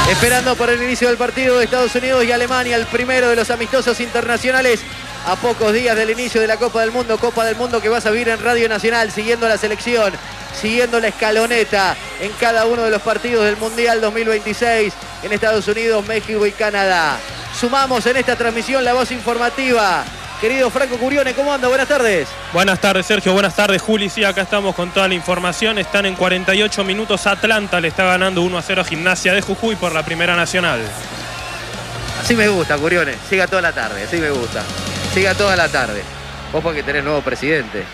Esperando por el inicio del partido de Estados Unidos y Alemania, el primero de los amistosos internacionales a pocos días del inicio de la Copa del Mundo que vas a vivir en Radio Nacional, siguiendo la selección, siguiendo la escaloneta en cada uno de los partidos del Mundial 2026 en Estados Unidos, México y Canadá. Sumamos en esta transmisión la voz informativa. Querido Franco Curione, ¿cómo anda? Buenas tardes. Buenas tardes, Sergio. Buenas tardes, Juli. Sí, acá estamos con toda la información. Están en 48 minutos. Atlanta le está ganando 1-0 a Gimnasia de Jujuy por la Primera Nacional. Así me gusta, Curione. Siga toda la tarde, así me gusta. Siga toda la tarde. Vos porque tenés nuevo presidente.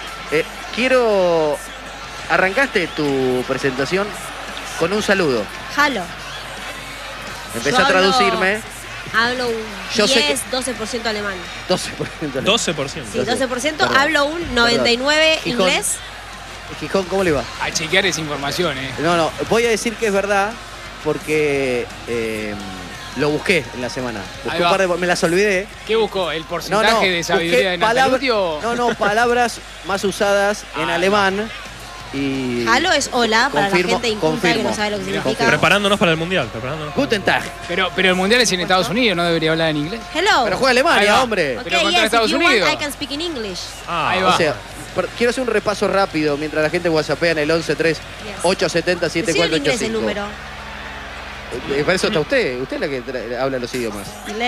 Arrancaste tu presentación con un saludo. Halo. Empecé a traducirme. Hablo un Yo sé 12% alemán. 12% alemán. 12%. Sí, 12%. Perdón. Hablo un 99% Gijón. inglés. Gijón, ¿cómo le va? A chequear esa información, No, voy a decir que es verdad porque lo busqué en la semana. Busqué Ahí va. me las olvidé. ¿Qué buscó? ¿El porcentaje de sabiduría de palabras. Nataluti? Palabras más usadas en alemán. Y Halo es hola para la gente inculta que no sabe lo que significa. Preparándonos para el Mundial. Guten Tag. Pero el mundial es en Estados Unidos, ¿no debería hablar en inglés? Hello. Pero juega Ahí Alemania, va. hombre. Pero Okay, contra yes, Estados if you Unidos. want, I can speak in English. Ahí va. O sea, quiero hacer un repaso rápido mientras la gente whatsappea en el 11-3 870 Sí, en inglés el 7485. número. Para eso está usted. Usted es la que habla los idiomas.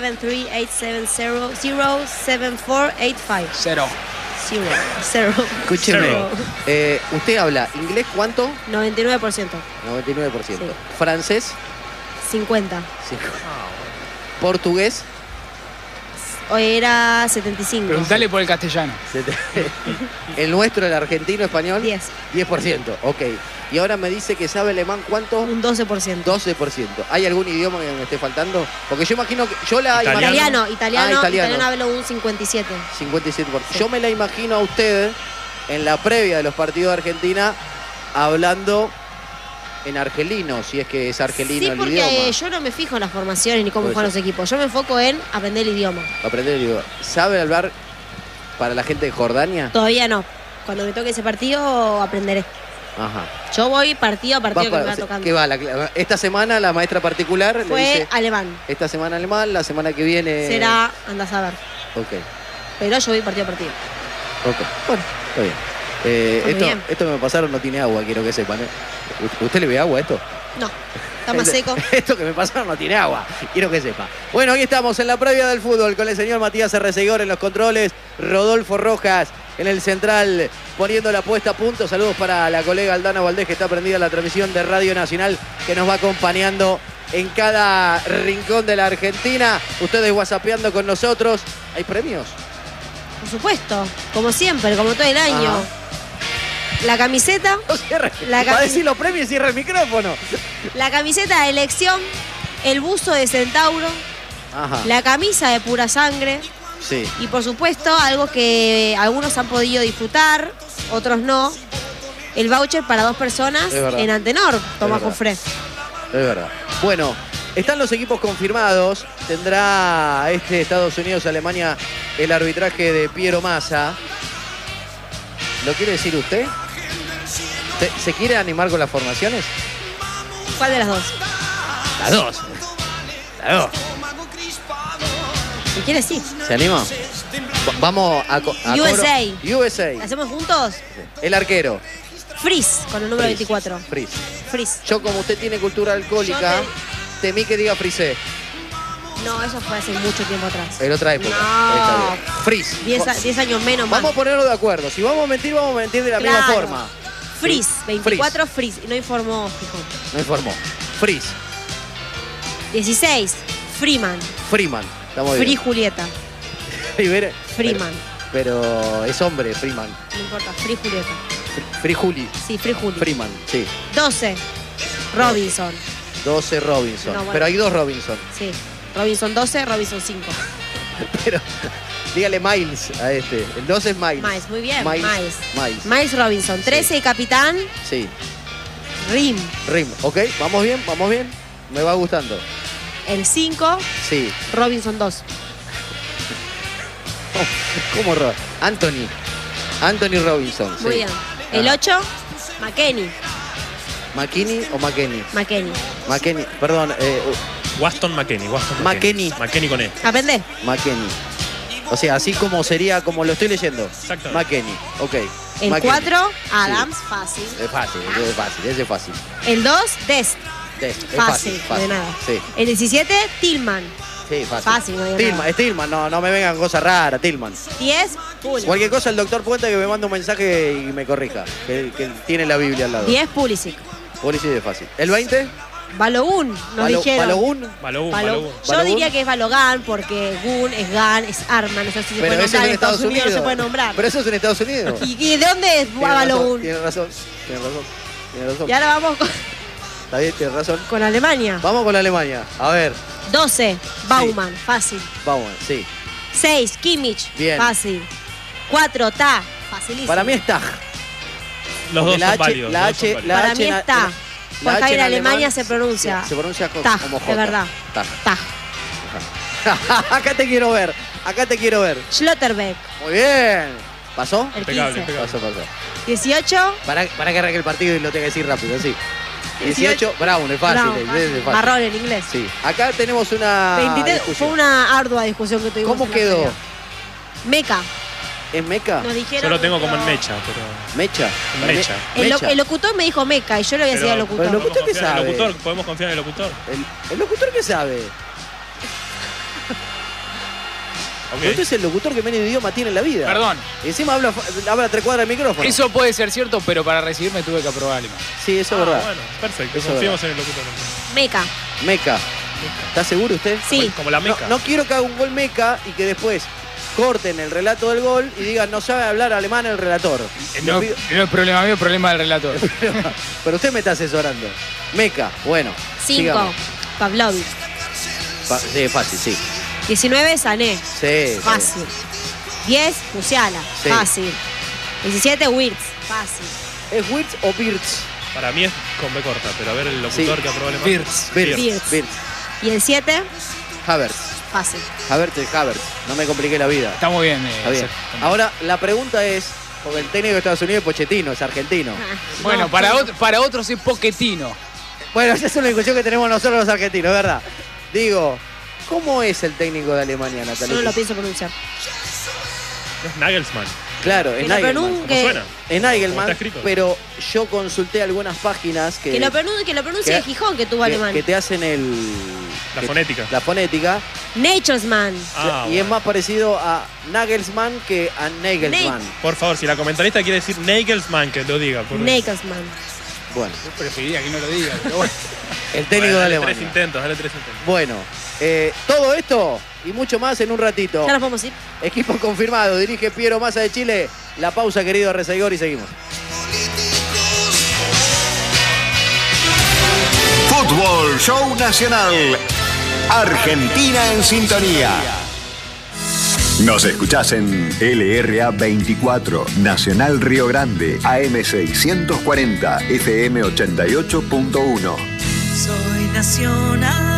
11-3-870-07485. Cero. Escúcheme. ¿Usted habla inglés cuánto? 99%. 99%. Sí. ¿Francés? 50. 5. ¿Portugués? Hoy era 75. Preguntale por el castellano. ¿El nuestro, el argentino, español? 10. 10%, ok. Y ahora me dice que sabe alemán, ¿cuánto? Un 12%. 12%. ¿Hay algún idioma que me esté faltando? Porque yo imagino que... Italiano hablo un 57. 57%. Yo me la imagino a usted en la previa de los partidos de Argentina hablando en argelino, si es que es argelino Sí, el porque idioma. yo no me fijo en las formaciones ni cómo Por juegan eso. los equipos. Yo me enfoco en aprender el idioma. Aprender el idioma. ¿Sabe hablar para la gente de Jordania? Todavía no. Cuando me toque ese partido, aprenderé. Ajá. Yo voy partido a partido que me va ¿Qué tocando. va? Esta semana la maestra particular le Fue dice... alemán. Esta semana alemán, la semana que viene... Será, andás a ver. Ok. Pero yo voy partido a partido. Ok. Bueno, está bien. Bien. Esto que me pasaron no tiene agua, quiero que sepan. ¿Usted le ve agua a esto? No, está más seco. Esto que me pasaron no tiene agua, quiero que sepa. Bueno, aquí estamos en la previa del fútbol con el señor Matías Arreceguor en los controles, Rodolfo Rojas en el central poniendo la puesta a punto. Saludos para la colega Aldana Valdés que está prendida a la transmisión de Radio Nacional que nos va acompañando en cada rincón de la Argentina. Ustedes whatsappeando con nosotros. ¿Hay premios? Por supuesto, como siempre, como todo el año. Ajá. La camiseta. No cierre. La Va a cami- decir los premios y cierra el micrófono. La camiseta de elección, el buzo de Centauro, Ajá. la camisa de Pura Sangre Sí. y por supuesto algo que algunos han podido disfrutar, otros no, el voucher para 2 personas Es verdad. en Antenor, Tomás verdad. Jofré. Es verdad. Bueno, están los equipos confirmados. Tendrá Estados Unidos-Alemania el arbitraje de Piero Massa. ¿Lo quiere decir usted? ¿Se quiere animar con las formaciones? ¿Cuál de las dos? Las dos. Las dos. Si quieres, sí. ¿Se anima? Vamos a USA. USA. ¿La hacemos juntos? El arquero. Frizz, con el número Frizz. 24. Frizz. Frizz. Yo, como usted tiene cultura alcohólica, Yo temí que diga Frizé. No, eso fue hace mucho tiempo atrás. En otra época. No. Está bien. Frizz. 10 años menos más. Vamos a ponernos de acuerdo. Si vamos a mentir de la misma Claro. forma. Frizz, Sí. 24 Frizz. Y no informó Gijón. No informó. Frizz. 16, Freeman. Freeman. Estamos Free bien. Julieta. Rivera- Freeman. Pero es hombre, Freeman. No importa, Free Julieta. Free Juli. Sí, Free Juli. Freeman, sí. 12, Robinson. 12 Robinson. No, bueno. Pero hay 2 Robinson. Sí. Robinson 12, Robinson 5. Pero dígale Miles a este. El 12 es Miles. Miles, muy bien. Miles. Miles Robinson. 13, capitán. Sí. Rim. Rim. Ok, vamos bien, vamos bien. Me va gustando. El 5, Sí. Robinson 2. ¿Cómo Anthony Robinson. Muy sí. bien. El 8, McKenny. ¿McKinney o McKenny? McKenny. McKenny, perdón. Waston McKennie. McKenny. McKennie con E. ¿Aprendés? McKenny. O sea, así como sería, como lo estoy leyendo. Exactamente. McKenny, ok. El McKenny. 4, Adams, fácil. Es fácil, ese es fácil. El 2, Dest. Es Fácil, no hay nada. Sí, El 17, Tillman. sí, fácil. Fácil, no hay nada. Es Tillman, no me vengan cosas raras, Tillman. 10, Pulisic. Cualquier cosa el doctor Puente que me manda un mensaje y me corrija, que tiene la Biblia al lado. 10, Pulisic. Pulisic es fácil. ¿El 20? Balogun, nos dijeron. ¿Balogun? Balogun. Yo Balogun. diría que es Balogan porque Gun es Gan, es Arma, no sé si se Pero puede eso nombrar. es En en Estados Unidos no se puede nombrar. Pero eso es en Estados Unidos. ¿Y de dónde es Balogun? Tiene razón. Y ahora vamos Está bien, tiene razón. con Alemania. Vamos con Alemania. A ver, 12, Baumann, fácil. vamos, sí. 6, Kimmich, Bien. fácil. 4, Ta, facilísimo. Para mí es Tag. Los Porque dos son válidos. La H, la Para H mí en- es Ta. la Porque H ahí en alemán Alemania se pronuncia. Se pronuncia Tag, como de J. verdad. Tag. Ta. Acá te quiero ver. Schlotterbeck, Muy bien. ¿Pasó? el Impecable, 15. impecable. Pasó. 18, Para que arranque el partido y lo tenga que decir rápido, sí. 18, Brown, es fácil. Brown, es fácil. marrón en inglés. Sí. Acá tenemos una 23, discusión. fue una ardua discusión que tuvimos. ¿Cómo en la quedó? previa. Meca, ¿Es Meca? nos dijeron. Yo lo tengo como en pero- Mecha, pero. ¿Mecha? Mecha. El locutor me dijo Meca y yo le voy a decir al locutor. pero el locutor qué ¿podemos confiar en el sabe? locutor? ¿Podemos confiar en el locutor? ¿El locutor qué sabe? Ok. Usted es el locutor que menos idioma tiene en la vida. Perdón. Y encima habla 3 cuadras del micrófono. Eso puede ser cierto, pero para recibirme tuve que aprobar alemán. Sí, eso es verdad. Bueno, perfecto. Eso Confiemos en el locutor. Meca, Meca. ¿Está seguro usted? sí. Como la Meca. No quiero que haga un gol Meca y que después corten el relato del gol y digan no sabe hablar alemán el relator. No, Le pido- no es problema mío, es problema del relator. Pero usted me está asesorando. Meca, bueno. 5, sigamos. Pavlovic. Sí, fácil, sí. 19, Sané, Sí. fácil. 10, Musiala, Sí. fácil. 17, Wirtz, fácil. ¿Es Wirtz o Birtz? Para mí es con B corta, pero a ver el locutor Sí. que aprobó alemán. Wirtz. Wirtz. Wirtz. Y el 7, Havertz. fácil. Havertz. No me compliqué la vida. Está muy bien. Está bien. exacto. Ahora, la pregunta es, porque el técnico de Estados Unidos es Pochettino, es argentino. Bueno, No, para otros es Pochettino. Bueno, esa es una discusión que tenemos nosotros los argentinos, ¿verdad? Digo, ¿cómo es el técnico de Alemania, Yo Natalia? no lo pienso pronunciar. Es Nagelsmann. Claro, Que es lo Nagelmann. pronuncie- ¿Cómo suena? Es ¿Cómo Nagelmann, está escrito? pero yo consulté algunas páginas Que lo pronuncie de Gijón, que tuvo alemán. que te hacen La fonética. la fonética Naturesman. Ah, y es bueno. más parecido a Nagelsmann que a Nagelsmann. Por favor, si la comentarista quiere decir Nagelsmann, que lo diga. por- Nagelsmann. Bueno, Yo preferiría que no lo diga, pero bueno. el técnico Bueno, de dale Alemania. 3 intentos, dale 3 intentos. Bueno, todo esto y mucho más en un ratito. Ya nos podemos ir. Equipo confirmado, dirige Piero Massa de Chile. La pausa, querido Rezaigor, y seguimos. Fútbol Show Nacional. Argentina en sintonía. Nos escuchás en LRA 24, Nacional Río Grande, AM 640, FM 88.1. Soy nacional.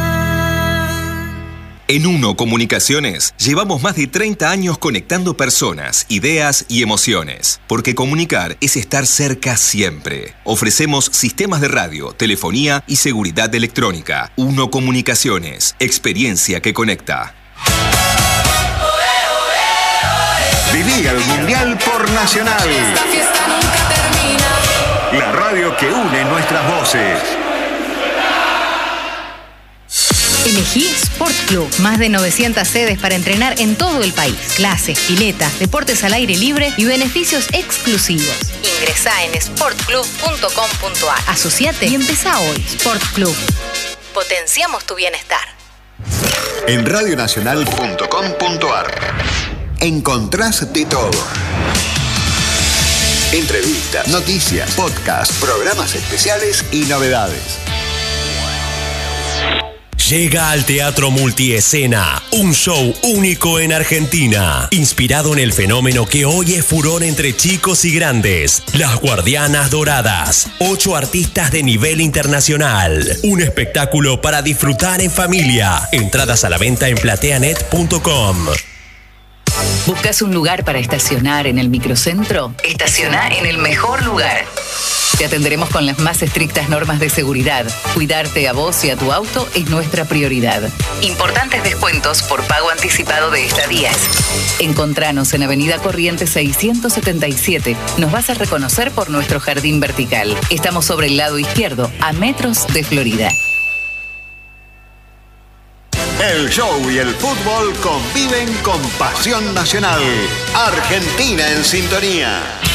En Uno Comunicaciones llevamos más de 30 años conectando personas, ideas y emociones. Porque comunicar es estar cerca siempre. Ofrecemos sistemas de radio, telefonía y seguridad electrónica. Uno Comunicaciones, experiencia que conecta. Viví el Mundial por Nacional. Esta fiesta nunca termina. La radio que une nuestras voces. Elegí Sport Club. Más de 900 sedes para entrenar en todo el país. Clases, piletas, deportes al aire libre y beneficios exclusivos. Ingresá en sportclub.com.ar. Asociate y empezá hoy. Sport Club. Potenciamos tu bienestar. En radionacional.com.ar encontrás de todo. Entrevistas, noticias, podcasts, programas especiales y novedades. Llega al Teatro Multiescena, un show único en Argentina, inspirado en el fenómeno que hoy es furor entre chicos y grandes, Las Guardianas Doradas. 8 artistas de nivel internacional. Un espectáculo para disfrutar en familia. Entradas a la venta en plateanet.com. ¿Buscas un lugar para estacionar en el microcentro? Estaciona en el mejor lugar. Te atenderemos con las más estrictas normas de seguridad. Cuidarte a vos y a tu auto es nuestra prioridad. Importantes descuentos por pago anticipado de estadías. Encontranos en Avenida Corrientes 677. Nos vas a reconocer por nuestro jardín vertical. Estamos sobre el lado izquierdo, a metros de Florida. El show y el fútbol conviven con pasión nacional. Argentina en sintonía.